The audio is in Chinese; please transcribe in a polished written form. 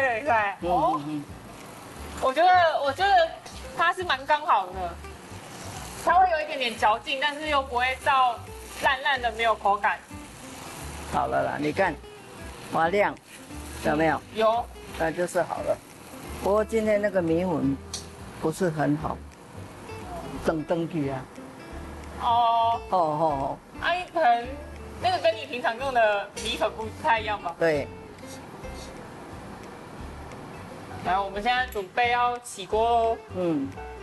对对。哦，我觉得它是蛮刚好的，它会有一点点嚼劲，但是又不会到烂烂的没有口感。 好了啦，你看，滑亮，有没有？ 有。 那就是好了。不过今天那个米粉不是很好，登去啊。 哦。 哦。 阿姨可能那个跟你平常用的米粉不太一样吧？ 对。 来，我们现在准备要起锅喽。